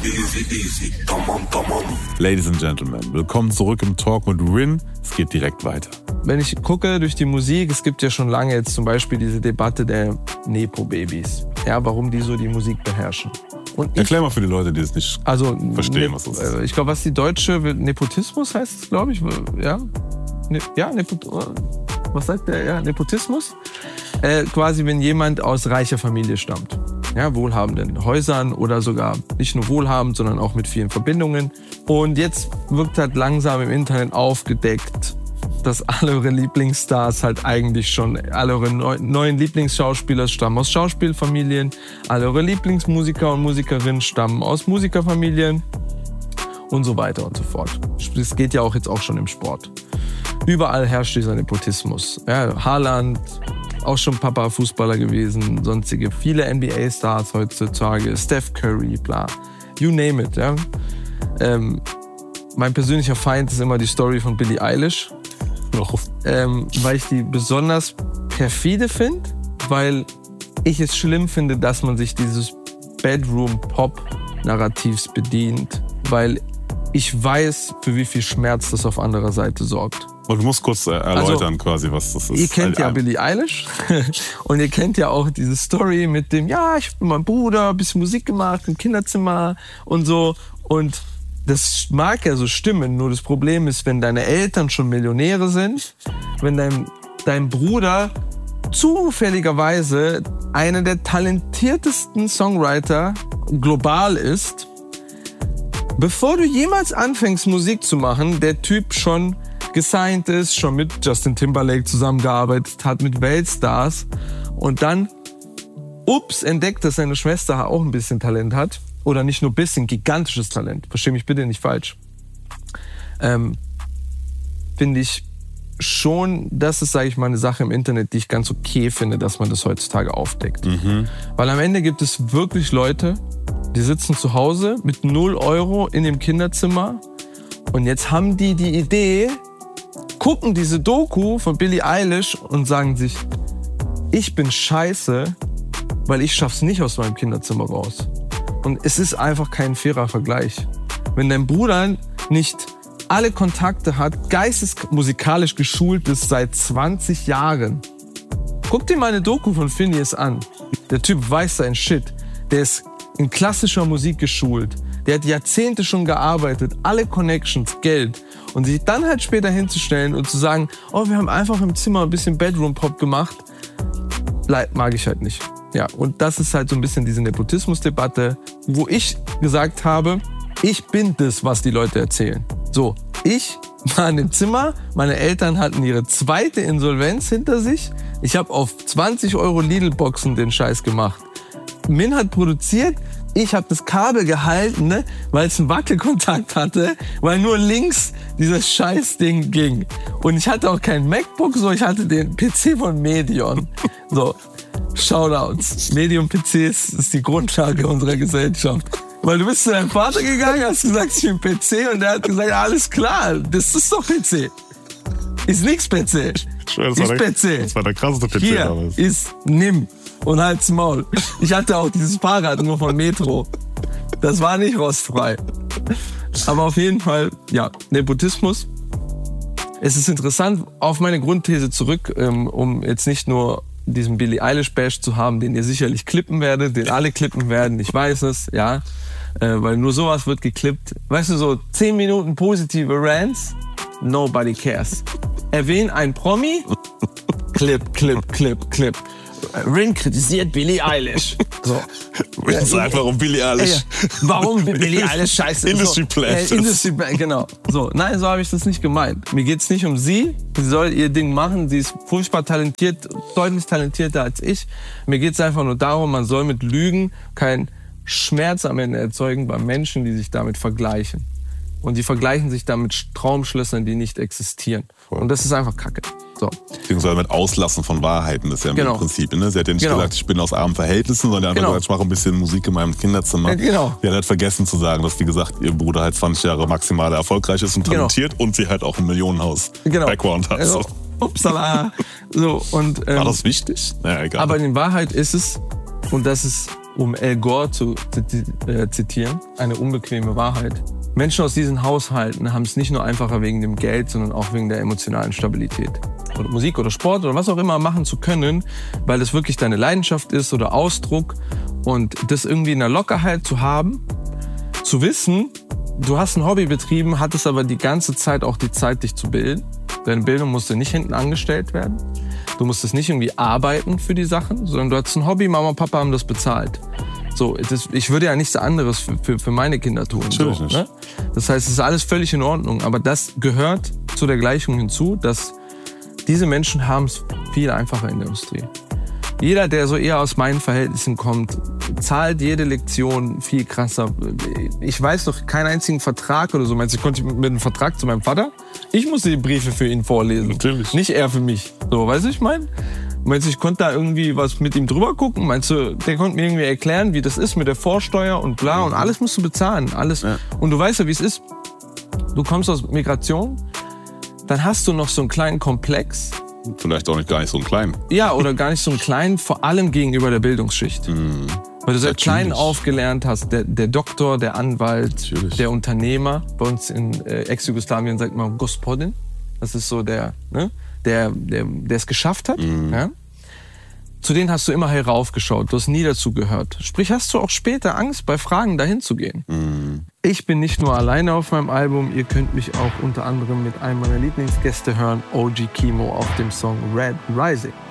Easy, tamam. Ladies and Gentlemen, willkommen zurück im Talk mit Rin. Es geht direkt weiter. Wenn ich gucke durch die Musik, es gibt ja schon lange jetzt zum Beispiel diese Debatte der Nepo-Babys. Ja, warum die so die Musik beherrschen. Und Erklär mal für die Leute, die es nicht verstehen, was das ist. Ich glaube, was die deutsche Nepotismus heißt, glaube ich. Ja, was sagt der? Ja, Nepotismus. Quasi, wenn jemand aus reicher Familie stammt. Ja, wohlhabenden Häusern oder sogar nicht nur wohlhabend, sondern auch mit vielen Verbindungen. Und jetzt wird halt langsam im Internet aufgedeckt, dass alle eure Lieblingsstars halt eigentlich schon, alle eure neuen Lieblingsschauspieler stammen aus Schauspielfamilien, alle eure Lieblingsmusiker und Musikerinnen stammen aus Musikerfamilien und so weiter und so fort. Das geht ja auch jetzt auch schon im Sport. Überall herrscht dieser Nepotismus. Ja, Haaland, auch schon Papa-Fußballer gewesen, sonstige viele NBA-Stars heutzutage, Steph Curry, bla, you name it. Ja. Mein persönlicher Feind ist immer die Story von Billie Eilish. Weil ich die besonders perfide finde, weil ich es schlimm finde, dass man sich dieses Bedroom-Pop-Narrativs bedient, weil ich weiß, für wie viel Schmerz das auf anderer Seite sorgt. Und du musst kurz erläutern quasi, was das ist. Ihr kennt ja Billie Eilish und ihr kennt ja auch diese Story mit dem, ja, ich bin mein Bruder, ein bisschen Musik gemacht im Kinderzimmer und so. Und das mag ja so stimmen, nur das Problem ist, wenn deine Eltern schon Millionäre sind, wenn dein Bruder zufälligerweise einer der talentiertesten Songwriter global ist, bevor du jemals anfängst, Musik zu machen, der Typ schon gesigned ist, schon mit Justin Timberlake zusammengearbeitet hat, mit Weltstars und dann, entdeckt, dass seine Schwester auch ein bisschen Talent hat. Oder nicht nur ein bisschen, gigantisches Talent. Versteh mich bitte nicht falsch. Finde ich schon, das ist, sage ich mal, eine Sache im Internet, die ich ganz okay finde, dass man das heutzutage aufdeckt. Weil am Ende gibt es wirklich Leute, die sitzen zu Hause mit 0 Euro in dem Kinderzimmer und jetzt haben die Idee, gucken diese Doku von Billie Eilish und sagen sich, ich bin scheiße, weil ich schaff's nicht aus meinem Kinderzimmer raus. Und es ist einfach kein fairer Vergleich. Wenn dein Bruder nicht alle Kontakte hat, geistesmusikalisch geschult ist seit 20 Jahren. Guck dir mal eine Doku von Finneas an. Der Typ weiß sein Shit. Der ist in klassischer Musik geschult. Der hat Jahrzehnte schon gearbeitet, alle Connections, Geld. Und sich dann halt später hinzustellen und zu sagen, oh, wir haben einfach im Zimmer ein bisschen Bedroom-Pop gemacht, mag ich halt nicht. Ja, und das ist halt so ein bisschen diese Nepotismus-Debatte, wo ich gesagt habe, ich bin das, was die Leute erzählen. So, ich war in dem Zimmer, meine Eltern hatten ihre zweite Insolvenz hinter sich. Ich habe auf 20 Euro Lidl-Boxen den Scheiß gemacht. Min hat produziert, ich habe das Kabel gehalten, ne, weil es einen Wackelkontakt hatte, weil nur links dieses Scheißding ging. Und ich hatte auch kein MacBook, so ich hatte den PC von Medion. So, Shoutouts. Medium-PCs ist die Grundlage unserer Gesellschaft. Weil du bist zu deinem Vater gegangen, hast gesagt, ich bin PC und der hat gesagt, alles klar, das ist doch PC. Ist nix PC. Ich schwör, das war der krasseste PC hier damals. Ist nimm und halt's Maul. Ich hatte auch dieses Fahrrad nur von Metro. Das war nicht rostfrei. Aber auf jeden Fall, ja, Nepotismus. Es ist interessant, auf meine Grundthese zurück, um jetzt nicht nur diesen Billie Eilish Bash zu haben, den ihr sicherlich klippen werdet, den alle klippen werden, ich weiß es, ja, weil nur sowas wird geklippt. Weißt du, so 10 Minuten positive Rants, nobody cares. Erwähnen ein Promi, Clip. Rin kritisiert Billie Eilish. So. Rin sagt, warum Billie Eilish? Warum Billie Eilish scheiße ist. Industry Pledge. Industry Pledge, genau. So, nein, so habe ich das nicht gemeint. Mir geht's nicht um sie. Sie soll ihr Ding machen. Sie ist furchtbar talentiert, deutlich talentierter als ich. Mir geht's einfach nur darum, man soll mit Lügen keinen Schmerz am Ende erzeugen bei Menschen, die sich damit vergleichen. Und die vergleichen sich dann mit Traumschlössern, die nicht existieren. Und das ist einfach Kacke. So. Beziehungsweise mit Auslassen von Wahrheiten, das ist ja im Prinzip. Ne? Sie hat ja nicht gesagt, ich bin aus armen Verhältnissen, sondern einfach gesagt, ich mache ein bisschen Musik in meinem Kinderzimmer. Genau. Sie hat halt vergessen zu sagen, dass, wie gesagt, ihr Bruder halt 20 Jahre maximal erfolgreich ist und talentiert und sie halt auch ein Millionenhaus-Background hat. Also, upsala. So, und, war das wichtig? Naja, egal. Aber in Wahrheit ist es, und das ist um Al Gore zu zitieren, eine unbequeme Wahrheit. Menschen aus diesen Haushalten haben es nicht nur einfacher wegen dem Geld, sondern auch wegen der emotionalen Stabilität. Oder Musik oder Sport oder was auch immer machen zu können, weil das wirklich deine Leidenschaft ist oder Ausdruck. Und das irgendwie in der Lockerheit zu haben, zu wissen, du hast ein Hobby betrieben, hattest aber die ganze Zeit auch die Zeit, dich zu bilden. Deine Bildung musste nicht hinten angestellt werden. Du musstest nicht irgendwie arbeiten für die Sachen, sondern du hattest ein Hobby, Mama und Papa haben das bezahlt. So, ich würde ja nichts anderes für meine Kinder tun. Natürlich so, nicht. Ne? Das heißt, es ist alles völlig in Ordnung. Aber das gehört zu der Gleichung hinzu, dass diese Menschen haben es viel einfacher in der Industrie. Jeder, der so eher aus meinen Verhältnissen kommt, zahlt jede Lektion viel krasser. Ich weiß noch keinen einzigen Vertrag oder so. Meinst du, ich konnte mit einem Vertrag zu meinem Vater? Ich musste die Briefe für ihn vorlesen. Natürlich. Nicht er für mich. So, weißt du, ich meine? Meinst du, ich konnte da irgendwie was mit ihm drüber gucken? Meinst du, der konnte mir irgendwie erklären, wie das ist mit der Vorsteuer und bla und alles musst du bezahlen. Alles. Ja. Und du weißt ja, wie es ist. Du kommst aus Migration, dann hast du noch so einen kleinen Komplex. Vielleicht auch gar nicht so einen kleinen. Ja, oder gar nicht so einen kleinen, vor allem gegenüber der Bildungsschicht. Mhm. Weil du seit klein aufgelernt hast, der Doktor, der Anwalt, natürlich. Der Unternehmer. Bei uns in Ex-Jugoslawien sagt man Gospodin. Das ist so der es geschafft hat. Mhm. Ja? Zu denen hast du immer heraufgeschaut. Du hast nie dazu gehört. Sprich, hast du auch später Angst, bei Fragen dahin zu gehen. Mhm. Ich bin nicht nur alleine auf meinem Album. Ihr könnt mich auch unter anderem mit einem meiner Lieblingsgäste hören, OG Kimo, auf dem Song Red Rising.